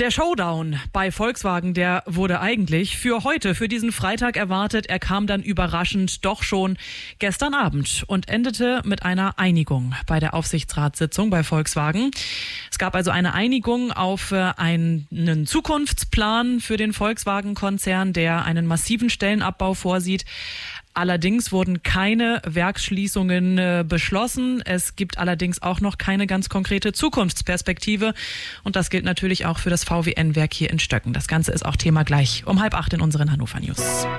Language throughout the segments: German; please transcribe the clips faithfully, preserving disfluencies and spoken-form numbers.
Der Showdown bei Volkswagen, der wurde eigentlich für heute, für diesen Freitag erwartet. Er kam dann überraschend doch schon gestern Abend und endete mit einer Einigung bei der Aufsichtsratssitzung bei Volkswagen. Es gab also eine Einigung auf einen Zukunftsplan für den Volkswagen-Konzern, der einen massiven Stellenabbau vorsieht. Allerdings wurden keine Werksschließungen äh, beschlossen. Es gibt allerdings auch noch keine ganz konkrete Zukunftsperspektive. Und das gilt natürlich auch für das V W N-Werk hier in Stöcken. Das Ganze ist auch Thema gleich um halb acht in unseren Hannover News.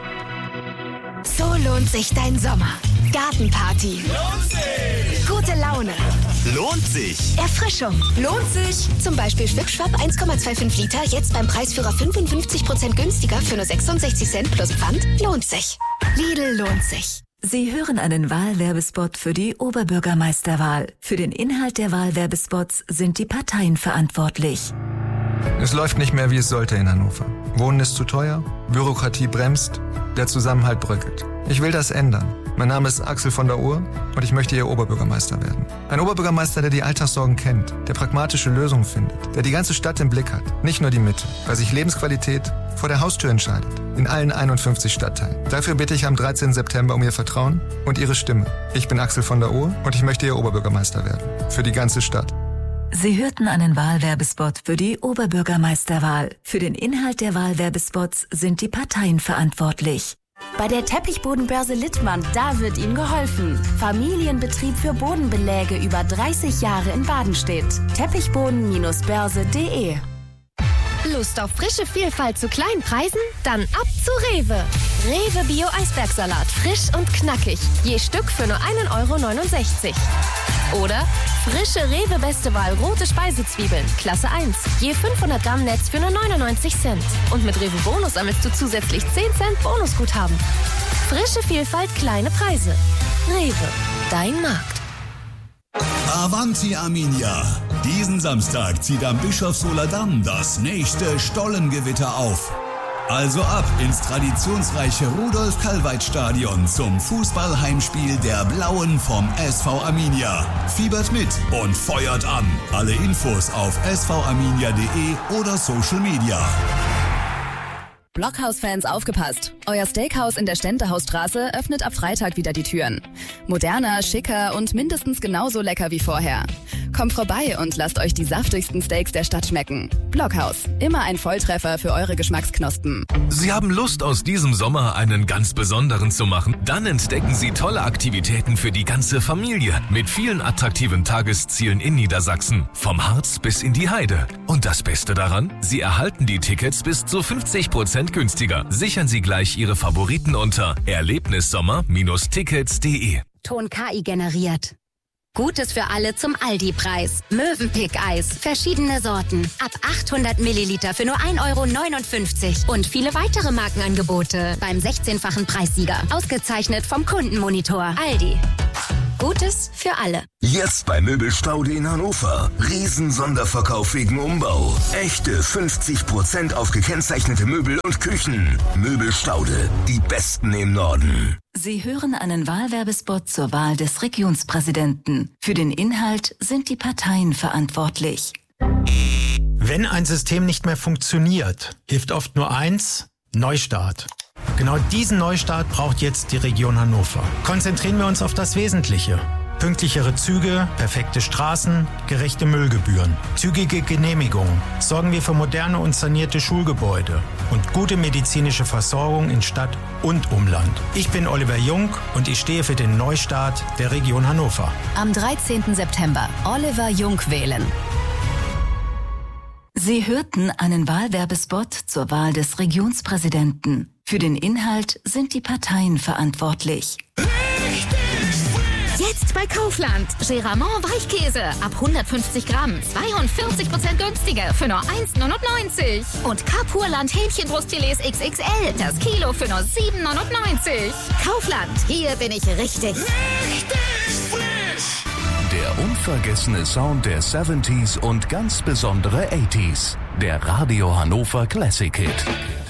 So lohnt sich dein Sommer. Gartenparty. Lohnt sich. Gute Laune. Lohnt sich. Erfrischung. Lohnt sich. Zum Beispiel Schwipschwapp eins Komma fünfundzwanzig Liter, jetzt beim Preisführer fünfundfünfzig Prozent günstiger für nur sechsundsechzig Cent plus Pfand. Lohnt sich. Lidl lohnt sich. Sie hören einen Wahlwerbespot für die Oberbürgermeisterwahl. Für den Inhalt der Wahlwerbespots sind die Parteien verantwortlich. Es läuft nicht mehr, wie es sollte in Hannover. Wohnen ist zu teuer, Bürokratie bremst, der Zusammenhalt bröckelt. Ich will das ändern. Mein Name ist Axel von der Uhr und ich möchte Ihr Oberbürgermeister werden. Ein Oberbürgermeister, der die Alltagssorgen kennt, der pragmatische Lösungen findet, der die ganze Stadt im Blick hat, nicht nur die Mitte, weil sich Lebensqualität vor der Haustür entscheidet, in allen einundfünfzig Stadtteilen. Dafür bitte ich am dreizehnten September um Ihr Vertrauen und Ihre Stimme. Ich bin Axel von der Uhr und ich möchte Ihr Oberbürgermeister werden. Für die ganze Stadt. Sie hörten einen Wahlwerbespot für die Oberbürgermeisterwahl. Für den Inhalt der Wahlwerbespots sind die Parteien verantwortlich. Bei der Teppichbodenbörse Littmann, da wird Ihnen geholfen. Familienbetrieb für Bodenbeläge über dreißig Jahre in Badenstedt. Teppichboden Bindestrich börse punkt de. Lust auf frische Vielfalt zu kleinen Preisen? Dann ab zu Rewe. Rewe Bio Eisbergsalat, frisch und knackig. Je Stück für nur ein Euro neunundsechzig. Oder frische Rewe Beste Wahl rote Speisezwiebeln, Klasse eins. Je fünfhundert Gramm Netz für nur neunundneunzig Cent. Und mit Rewe Bonus sammelst du zusätzlich zehn Cent Bonusguthaben. Frische Vielfalt, kleine Preise. Rewe, dein Markt. Avanti Arminia. Diesen Samstag zieht am Bischofshofer Damm das nächste Stollengewitter auf. Also ab ins traditionsreiche Rudolf-Kalweit-Stadion zum Fußballheimspiel der Blauen vom S V Arminia. Fiebert mit und feuert an. Alle Infos auf s v arminia punkt de oder Social Media. Blockhaus-Fans aufgepasst. Euer Steakhouse in der Ständehausstraße öffnet ab Freitag wieder die Türen. Moderner, schicker und mindestens genauso lecker wie vorher. Kommt vorbei und lasst euch die saftigsten Steaks der Stadt schmecken. Blockhaus, immer ein Volltreffer für eure Geschmacksknospen. Sie haben Lust, aus diesem Sommer einen ganz besonderen zu machen? Dann entdecken Sie tolle Aktivitäten für die ganze Familie mit vielen attraktiven Tageszielen in Niedersachsen. Vom Harz bis in die Heide. Und das Beste daran? Sie erhalten die Tickets bis zu fünfzig Prozent günstiger. Sichern Sie gleich Ihre Favoriten unter erlebnissommer Bindestrich tickets punkt de. Ton K I generiert. Gutes für alle zum Aldi-Preis. Mövenpick-Eis. Verschiedene Sorten. Ab achthundert Milliliter für nur ein Euro neunundfünfzig. Und viele weitere Markenangebote beim sechzehnfachen Preissieger. Ausgezeichnet vom Kundenmonitor. Aldi. Gutes für alle. Jetzt bei Möbelstaude in Hannover. Riesen-Sonderverkauf wegen Umbau. Echte fünfzig Prozent auf gekennzeichnete Möbel und Küchen. Möbelstaude. Die Besten im Norden. Sie hören einen Wahlwerbespot zur Wahl des Regionspräsidenten. Für den Inhalt sind die Parteien verantwortlich. Wenn ein System nicht mehr funktioniert, hilft oft nur eins: Neustart. Genau diesen Neustart braucht jetzt die Region Hannover. Konzentrieren wir uns auf das Wesentliche. Pünktlichere Züge, perfekte Straßen, gerechte Müllgebühren, zügige Genehmigungen. Sorgen wir für moderne und sanierte Schulgebäude und gute medizinische Versorgung in Stadt und Umland. Ich bin Oliver Jung und ich stehe für den Neustart der Region Hannover. Am dreizehnten September Oliver Jung wählen. Sie hörten einen Wahlwerbespot zur Wahl des Regionspräsidenten. Für den Inhalt sind die Parteien verantwortlich. Jetzt bei Kaufland. Geramont Weichkäse ab hundertfünfzig Gramm. zweiundvierzig Prozent günstiger für nur eins neunundneunzig. Und Kapurland Hähnchenbrustfilets X X L. Das Kilo für nur sieben neunundneunzig. Kaufland. Hier bin ich richtig. Richtig frisch. Der unvergessene Sound der siebziger und ganz besondere achtziger. Der Radio Hannover Classic Hit.